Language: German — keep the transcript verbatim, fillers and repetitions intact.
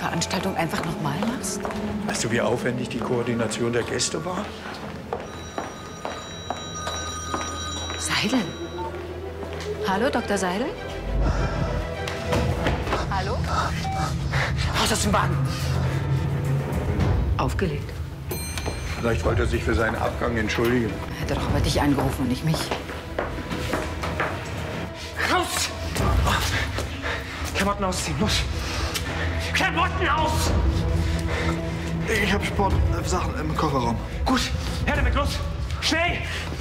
Veranstaltung einfach nochmal machst? Weißt du, wie aufwendig die Koordination der Gäste war? Seidel? Hallo, Doktor Seidel? Hallo? Raus aus dem Wagen! Aufgelegt. Vielleicht wollte er sich für seinen Abgang entschuldigen. Er hätte doch aber dich angerufen und nicht mich. Raus! Klamotten ausziehen, los! Klamotten aus! Ich habe Sportsachen im Kofferraum. Gut, her damit, los! Schnell!